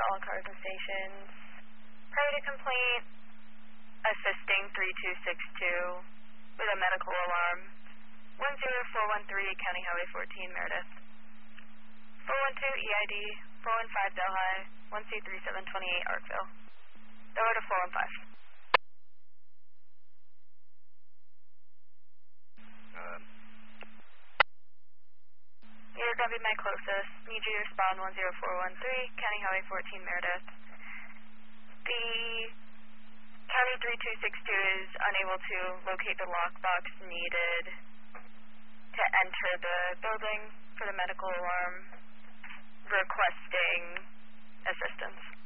all cars and stations. Priority complaint, assisting 3262 with a medical alarm. 10413, County Highway 14, Meredith. 412 EID, 415 Delhi, 1C3728 Arkville. Over to 415. You're going to be my closest. Need you to respond 10413, County Highway 14, Meredith. The County 3262 is unable to locate the lockbox needed to enter the building for the medical alarm, requesting assistance.